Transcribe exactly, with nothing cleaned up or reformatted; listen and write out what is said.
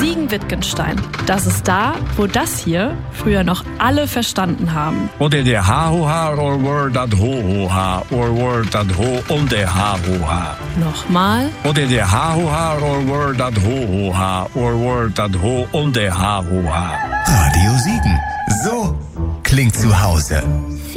Siegen-Wittgenstein. Das ist da, wo das hier früher noch alle verstanden haben. Oder der ha-ho-ha or word dat ho-ho-ha or word dat ho und der ha-ho-ha. Nochmal. Oder der ha-ho-ha or word dat ho-ho-ha or word dat ho und der ha-ho-ha. Radio Siegen. So klingt zu Hause.